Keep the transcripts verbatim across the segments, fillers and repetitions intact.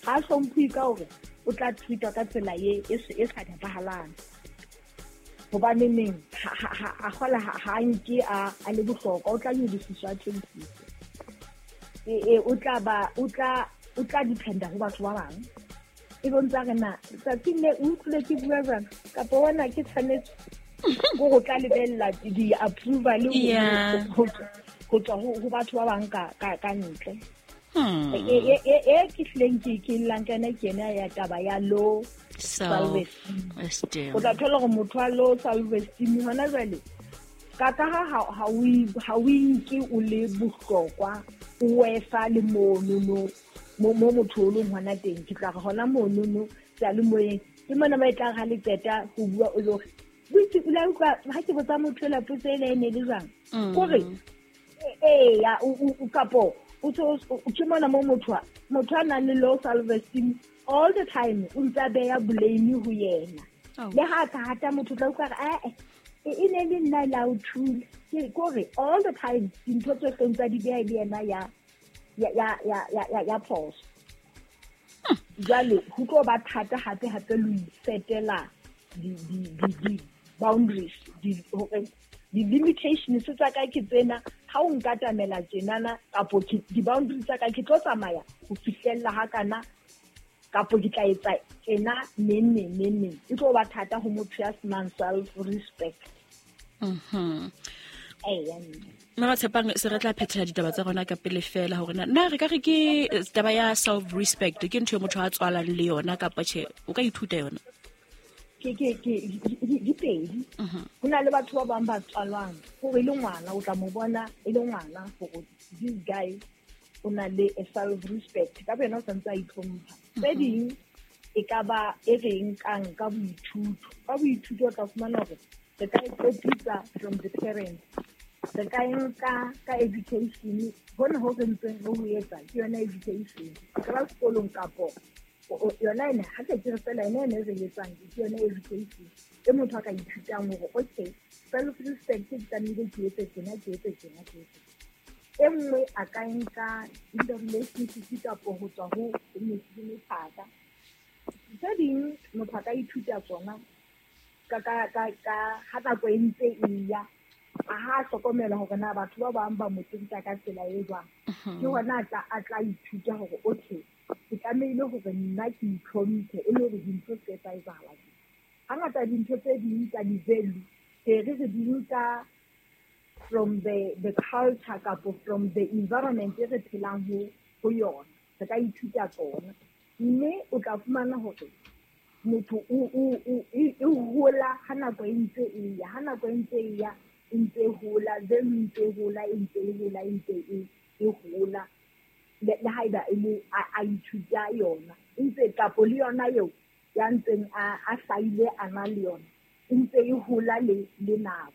ha hlomphi ka hore o tla treatwa ka tsela ye e sa nepahalang hobane neng ha gola ha nke a le bohlokwa o tla nyedisiswa tshentsi e o tla ba o tla o tla dependa ho batho ba bang e bontsa rena tsa tsine o tlile ke bua jang ka bona ke tshwanetse go go tla lebella di approval go go tswa ho batho ba bang ka ka ntle e e ke hleng ke ke lankana ke ena ya taba ya low self-esteem o tla thola go motho a low self-esteem hona jwale ka ka ha ha we ha we ke o le bohlokwa o wefa le mono no mo mo motho o leng hona teng ke tla gona mono no tsa le moyeng ke mona ba tla ga le tseta go bua o lo butse la utlwa ha ke botsa motho la putse ile ene le jang gore eh ya o kapo o tso ke mona mo motho motho ana le low self esteem all the time o ntse be ya blame ho yena le ha ka hata motho tla utlwa eh e ne le nna la o thule ke gore all the time dintho tse tsontsa di be ile yena ya ya ya ya ya ya pause jale ho tlo ba thata hape hape lo isetela di di di boundaries di di limitations tsa ka ke tsena ha o nkatamela tjenana kapo di boundaries tsa ka ke tlo tsamaya go fihlella ha kana kapo ke tla etsa tsena nene nene e tlo ba thata ho motho ya senang self respect mhm eh nna ba tshepang se re tla phethela ditaba tsa rona ka pele fela hore na re ka re ke taba ya self respect ke ntho e motho a tswalang le yona kapa che o ka ithuta yona ke ke ke di pedi hona le batho ba bang ba tswalwang gore le ngwana o tla mo bona e le ngwana gore this guy ona le self respect ka bena o santsa itlhompha tse ding e ka ba e reng kang ka boithuto ka boithuto ka fumana gore the guy kopitsa from the parents the guy nka ka education bona ho rentseng ho etsa ke yona education ka sekolong kapo yona ene ha ke tsere fela ene ene re etsang ke yona education e motho a ka ithutang hore okay self respect ke tlamehile ke etse tsena ke etse tsena ke etse e nngwe a ka nka in the relationship kapo ho tswa ho motho thata tse ding motho a ka ithuta tsona ka ka ka ka ha ba go entse iya a ha hlokomela hore na batho ba bang ba motsetsa ka tsela e jwang ke hona tla a tla ithuta hore okay ke tlamehile hore nna ke itlhomphe e le hore dintho tse tsa etsahala hangata dintho tse ding tsa di-value ke re re di nka from the the culture kapo from the environment e re phelang ho ho yona re ka ithuta tsona mme o tla fumana hore motho o o o hola ha nako e ntse e ya ha nako e ntse e ya ntse hola then ntse hola ntse hola ntse e hola le haida ile a ithuta yona ntse kapo le yona yo ya ntseng a a saile ana le yona ntse e hola le le nako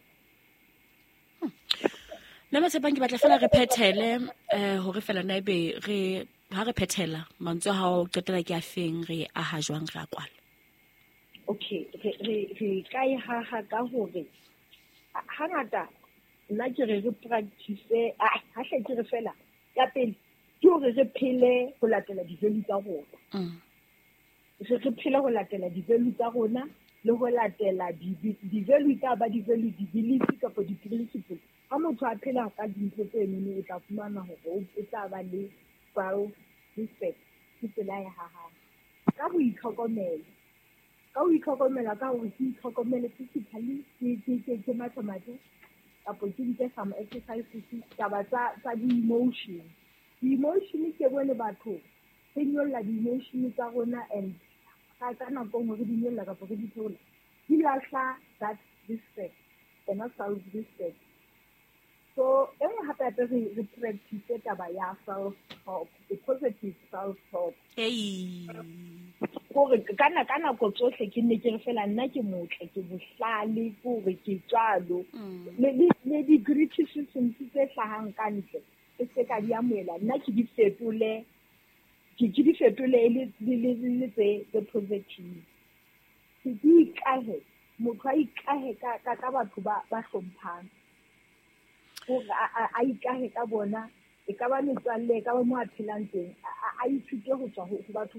nna se bang ke batla fela re phethele eh hore fela na ebe re ha re phethela mantswe ha o qetela ke afeng re a ha jwang re a kwala okay re re re kai ha ha ka hore hangata nna ke re re practice a ha hle ke re fela ya pele ke hore re phele ho latela di-value tsa rona re re phele ho latela di-value tsa rona le ho latela di-value tsa ba di-value di-belief kapo di-principle ha motho a phela ka dintho tse nne o tla fumana hore o tla ba le self respect ke tsela ya haha ka boitlhokomelo ka boitlhokomela ka hore ke itlhokomele physically ke ke ke mathematics kapo ke nke some exercises taba tsa tsa di-emotion di-emotion ke bone batho ke nyolla di-emotion tsa rona and ka ka nako ngwe re di nyolla kapo re di thola di lahla that respect and self respect so en hape re re practice taba ya self talk the positive self talk hey gore kana kana go tsohle ke ne ke re fela nna ke motle ke bohlale gore ke tsalo le le di criticism tse hlahang ka ntle e se ka di amoela nna ke di fetole ke ke di fetole le le le tse the positive ke di kahe motho a ikahe ka ka batho ba ba hlomphang gore a ikahe ka bona e ka ba metswalle ka ba mo a phelang teng a ithute go tswa ho batho